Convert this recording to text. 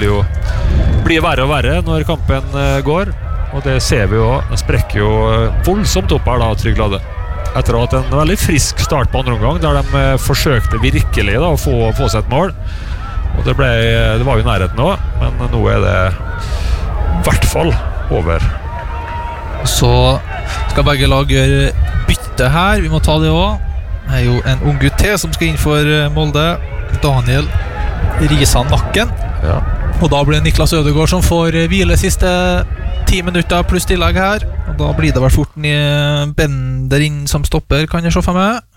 vil jo bli verre og verre når kampen går, og det ser vi jo. Den sprekker jo voldsomt opp her da, Trygg Lade. Etter å ha hatt en veldig frisk start på andre omgang, der de forsøkte virkelig da, å få seg et mål. Og det var jo nærheten nå, men nå det i hvert fall over. Så skal begge lag gjøre bytte her, vi må ta det også. Det jo en ung gutt til som skal inn for Molde, Daniel Risan Nakken. Ja. Og da blir Niklas Ødegård som får hvile siste 10 minutter pluss tillegg her. Og da blir det vel fort Bender inn som stopper, kan jeg se for meg.